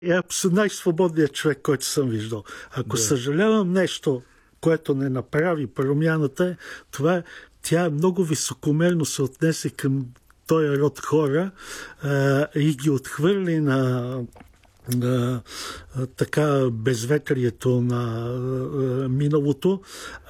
е най-свободният човек, който съм виждал. Ако съжалявам нещо, което не направи промяната, тя много високомерно се отнесе към този род хора и ги отхвърли на така безветрието на миналото,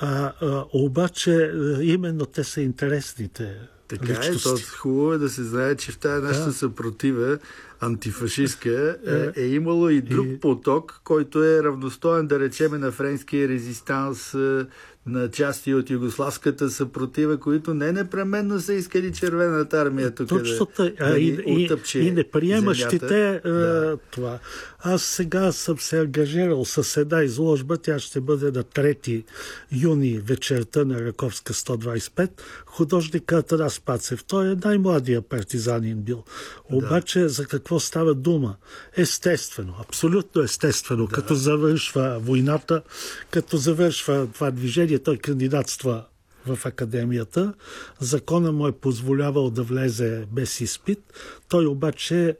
обаче именно те са интересните. Така личности. Хубаво е да се знае, че в тази нашата съпротива антифашистка е имало и друг поток, който е равностоен, да речеме, на френския резистанс, на части от югославската съпротива, които не непременно са искали Червената армия тук да утъпче и не приемащите това. Аз сега съм се ангажирал с една изложба, тя ще бъде на 3 юни вечерта на Раковска 125. Художник Атанас Пацев. Той е най-младия партизанин бил. Обаче за какво става дума? Естествено, абсолютно естествено, като завършва войната, като завършва това движение, той кандидатства в академията. Закона му е позволявал да влезе без изпит. Той обаче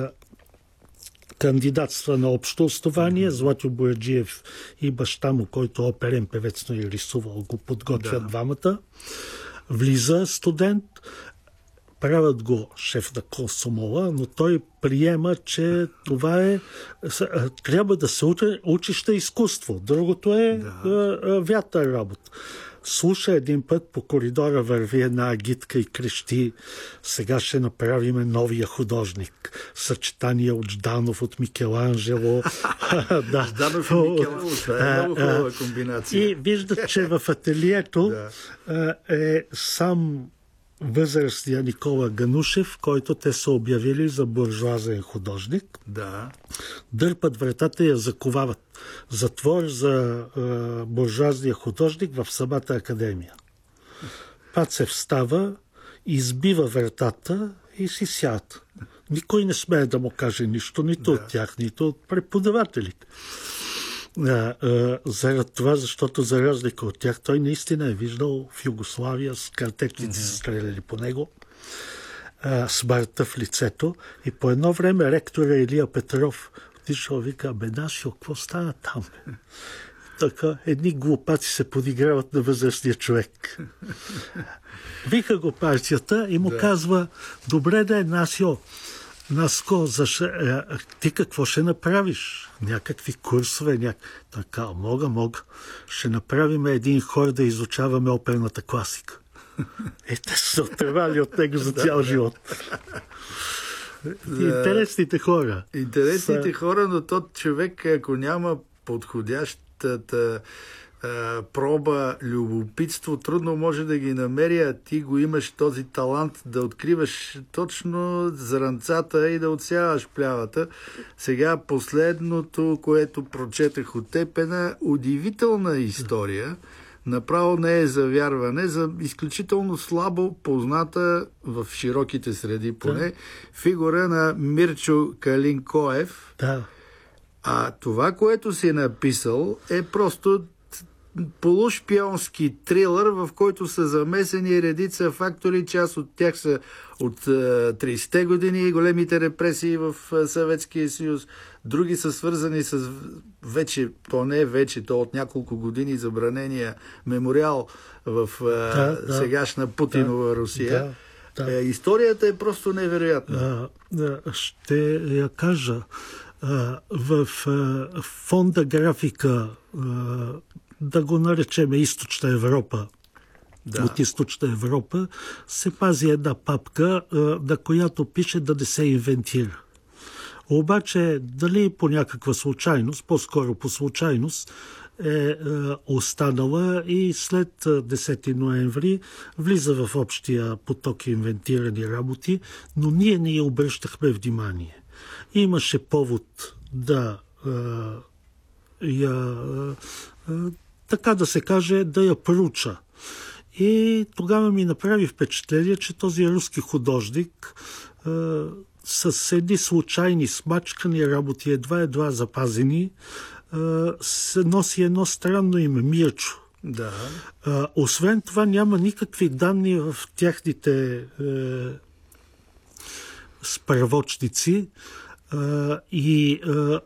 кандидатства на общо основание. Златю Бояджиев и баща му, който оперен певец, но и рисувал, го подготвят двамата. Влиза студент, правят го шеф на Комсомола, но той приема, че това трябва да се учиш изкуство. Другото е вятър работа. Слуша един път по коридора, върви една агитка и крещи: сега ще направим новия художник. Съчетание от Жданов, от Микеланджело. Жданов и Микеланджело, това е много хубава комбинация. И виждат, че в ателието е сам възрастния Никола Ганушев, който те са обявили за буржуазен художник. Дърпат вратата и я заковават. Затвор за буржуазния художник в самата академия. Пацев става, избива вратата и си сядат. Никой не смее да му каже нищо, нито от тях, нито от преподавателите. Заради това, защото за разлика от тях, той наистина е виждал в Югославия, с картечници са стреляли по него, смъртта в лицето, и по едно време ректора Илия Петров отишъл, вика: бе, Насио, какво стана там? Така, едни глупаци се подиграват на възрастния човек. Вика го партията и му казва: добре да е, Насио, Наско, ти какво ще направиш? Някакви курсове? Така, мога. Ще направим един хор да изучаваме оперната класика. Те са отървали от него за цял живот. Интересните хора. Интересните хора, но тот човек, ако няма подходящата проба, любопитство, трудно може да ги намери, а ти го имаш този талант да откриваш точно зранцата и да отсяваш плявата. Сега последното, което прочетах от теб, е една удивителна история. Направо не е за вярване, за изключително слабо позната в широките среди поне фигура на Мирчо Калинкоев. А това, което си написал, е просто полушпионски трилър, в който са замесени редица фактори. Част от тях са от 30-те години, големите репресии в Съветския съюз. Други са свързани с то от няколко години забранения мемориал в сегашна Путинова Русия. Историята е просто невероятна. Ще я кажа. В фонда графика, да го наречем Източна Европа, от Източна Европа, се пази една папка, на която пише да не се инвентира. Обаче, дали по някаква случайност, по-скоро по случайност, е останала и след 10 ноември влиза в общия поток инвентирани работи, но ние не я обръщахме внимание. Имаше повод да така да се каже, да я проуча. И тогава ми направи впечатление, че този руски художник с едни случайни смачкани работи, едва запазени, се носи едно странно име — Мирчо. Освен това няма никакви данни в тяхните справочници и